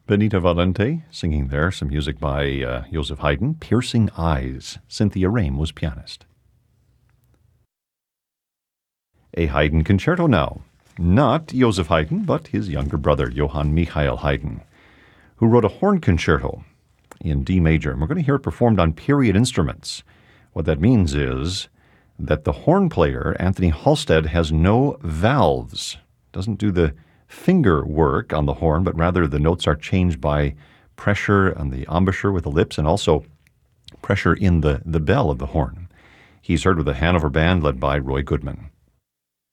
Benita Valente singing there, some music by Joseph Haydn. Piercing Eyes. Cynthia Rame was pianist. A Haydn concerto now. Not Joseph Haydn, but his younger brother, Johann Michael Haydn, who wrote a horn concerto in D major. And we're going to hear it performed on period instruments. What that means is that the horn player, Anthony Halstead, has no valves, doesn't do the finger work on the horn, but rather the notes are changed by pressure on the embouchure with the lips and also pressure in the bell of the horn. He's heard with the Hanover Band led by Roy Goodman.